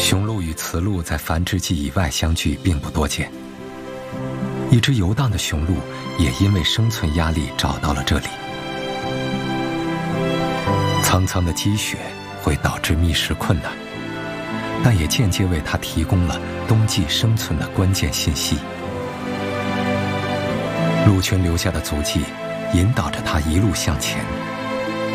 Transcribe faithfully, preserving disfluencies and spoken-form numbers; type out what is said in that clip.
雄鹿与雌鹿在繁殖季以外相聚并不多见，一只游荡的雄鹿也因为生存压力找到了这里。苍苍的积雪会导致觅食困难，但也间接为它提供了冬季生存的关键信息。鹿群留下的足迹引导着它一路向前。